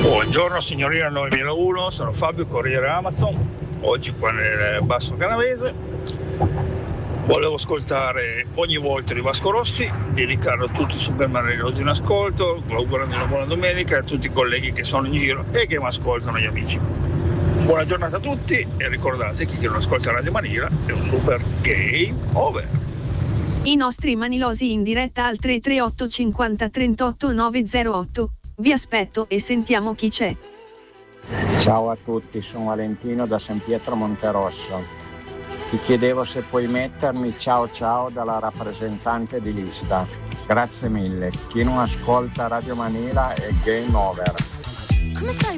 Buongiorno signorina 9001, sono Fabio, corriere Amazon, oggi qua nel Basso Canavese. Volevo ascoltare Ogni volta di Vasco Rossi, dedicarlo a tutti i supermarinosi in ascolto, augurando una buona domenica a tutti i colleghi che sono in giro e che mi ascoltano, gli amici. Buona giornata a tutti e ricordate che chi non ascolta Radio Manila è un super game over. I nostri manilosi in diretta al 338 50 38 908. Vi aspetto e sentiamo chi c'è. Ciao a tutti, sono Valentino da San Pietro Monterosso. Ti chiedevo se puoi mettermi ciao ciao dalla rappresentante di lista. Grazie mille. Chi non ascolta Radio Manila è game over. Come stai?